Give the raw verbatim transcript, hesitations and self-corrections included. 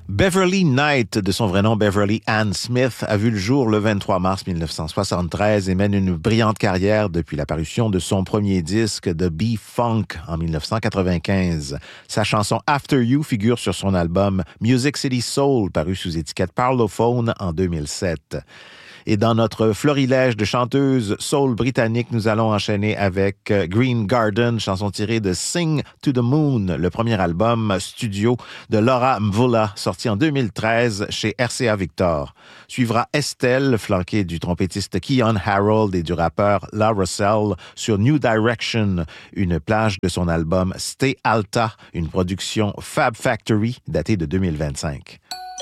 Beverly Knight, de son vrai nom Beverly Ann Smith, a vu le jour le vingt-trois mars mille neuf cent soixante-treize et mène une brillante carrière depuis la parution de son premier disque The B-Funk en mille neuf cent quatre-vingt-quinze. Sa chanson After You figure sur son album Music City Soul, paru sous étiquette Parlophone en deux mille sept. Et dans notre florilège de chanteuses soul britanniques, nous allons enchaîner avec Green Garden, chanson tirée de Sing to the Moon, le premier album studio de Laura Mvula, sorti en deux mille treize chez R C A Victor. Suivra Estelle, flanquée du trompettiste Keon Harold et du rappeur La Russell, sur New Direction, une plage de son album Stay Alta, une production Fab Factory datée de deux mille vingt-cinq.